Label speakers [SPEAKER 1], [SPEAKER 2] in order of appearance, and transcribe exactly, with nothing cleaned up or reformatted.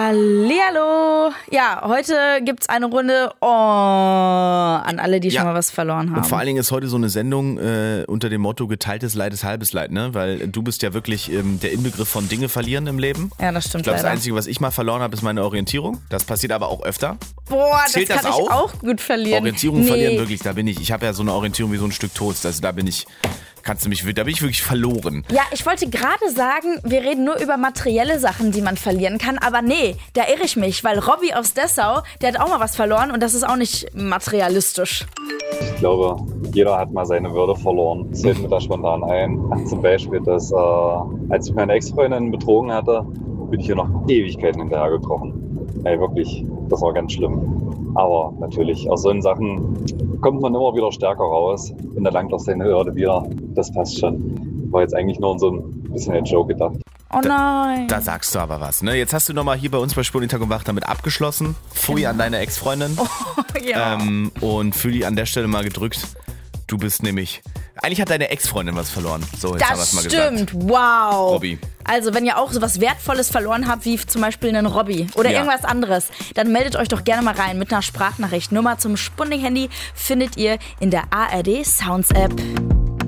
[SPEAKER 1] Hallihallo. Ja, heute gibt's eine Runde oh, an alle, die ja. schon mal was verloren haben.
[SPEAKER 2] Und vor allen Dingen ist heute so eine Sendung äh, unter dem Motto geteiltes Leid ist halbes Leid, ne? Weil du bist ja wirklich ähm, der Inbegriff von Dinge verlieren im Leben.
[SPEAKER 1] Ja, das stimmt.
[SPEAKER 2] Ich glaube, das
[SPEAKER 1] leider.
[SPEAKER 2] Einzige, was ich mal verloren habe, ist meine Orientierung. Das passiert aber auch öfter.
[SPEAKER 1] Boah,
[SPEAKER 2] Zählt
[SPEAKER 1] das kann
[SPEAKER 2] das
[SPEAKER 1] ich
[SPEAKER 2] auch?
[SPEAKER 1] auch gut verlieren.
[SPEAKER 2] Orientierung
[SPEAKER 1] nee.
[SPEAKER 2] verlieren, wirklich, da bin ich. Ich habe ja so eine Orientierung wie so ein Stück Toast. Also da bin ich, kannst du mich, da bin ich wirklich verloren.
[SPEAKER 1] Ja, ich wollte gerade sagen, wir reden nur über materielle Sachen, die man verlieren kann. Aber nee, da irre ich mich, weil Robby aus Dessau, der hat auch mal was verloren und das ist auch nicht materialistisch.
[SPEAKER 3] Ich glaube, jeder hat mal seine Würde verloren. Das fällt mir da spontan ein. Zum Beispiel, dass äh, als ich meine Ex-Freundin betrogen hatte, bin ich hier noch Ewigkeiten hinterher gekrochen. Ey, wirklich, das war ganz schlimm. Aber natürlich, aus solchen Sachen kommt man immer wieder stärker raus und erlangt auch seine Würde wieder. Das passt schon. War jetzt eigentlich nur so ein bisschen ein Joke gedacht.
[SPEAKER 1] Oh nein.
[SPEAKER 2] Da, da sagst du aber was, ne? Jetzt hast du nochmal hier bei uns bei Spur Tag und Wach damit abgeschlossen. Pfui genau. an deine Ex-Freundin.
[SPEAKER 1] Oh, ja.
[SPEAKER 2] ähm, und fühl die an der Stelle mal gedrückt. Du bist nämlich... Eigentlich hat deine Ex-Freundin was verloren. So, jetzt haben wir es mal gesagt.
[SPEAKER 1] Das stimmt, wow.
[SPEAKER 2] Robby.
[SPEAKER 1] Also, wenn ihr auch so was Wertvolles verloren habt, wie zum Beispiel einen Robby oder ja. irgendwas anderes, dann meldet euch doch gerne mal rein mit einer Sprachnachricht. Nummer zum Spunding-Handy findet ihr in der A R D Sounds App.